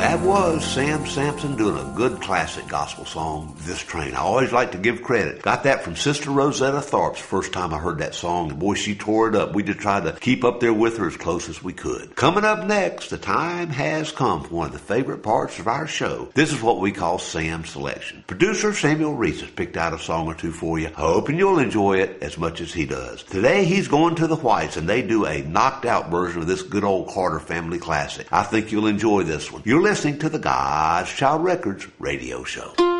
That was Sam Sampson doing a good classic gospel song, This Train. I always like to give credit. Got that from Sister Rosetta Tharpe's first time I heard that song. And boy, she tore it up. We just tried to keep up there with her as close as we could. Coming up next, the time has come for one of the favorite parts of our show. This is what we call Sam's Selection. Producer Samuel Reese has picked out a song or two for you, hoping you'll enjoy it as much as he does. Today, he's going to the Whites, and they do a knocked out version of this good old Carter family classic. I think you'll enjoy this one. You're listening to the God's Child Records radio show.